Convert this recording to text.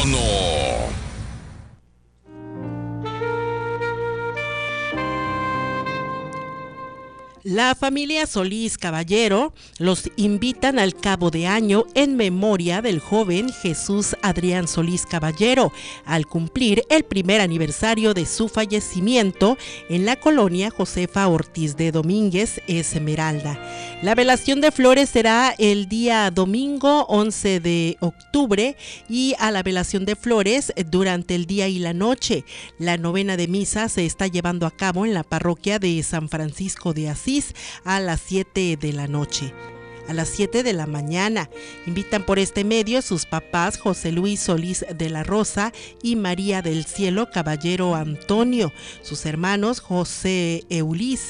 trono. La familia Solís Caballero los invitan al cabo de año en memoria del joven Jesús Adrián Solís Caballero, al cumplir el primer aniversario de su fallecimiento en la colonia Josefa Ortiz de Domínguez, Esmeralda. La velación de flores será el día domingo 11 de octubre y a la velación de flores durante el día y la noche. La novena de misa se está llevando a cabo en la parroquia de San Francisco de Asís a las 7 de la noche. A las 7 de la mañana. Invitan por este medio sus papás José Luis Solís de la Rosa y María del Cielo Caballero Antonio, sus hermanos José Ulises